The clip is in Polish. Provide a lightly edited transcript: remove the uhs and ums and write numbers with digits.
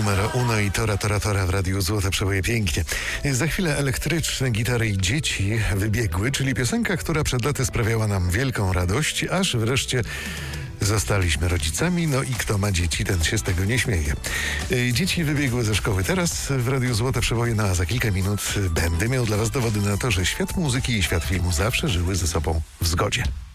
numero uno i tora w Radiu Złote Przeboje pięknie. Za chwilę elektryczne gitary i dzieci wybiegły, czyli piosenka, która przed laty sprawiała nam wielką radość, aż wreszcie zostaliśmy rodzicami, no i kto ma dzieci, ten się z tego nie śmieje. Dzieci wybiegły ze szkoły teraz w Radiu Złote Przeboje, no a za kilka minut będę miał dla Was dowody na to, że świat muzyki i świat filmu zawsze żyły ze sobą w zgodzie.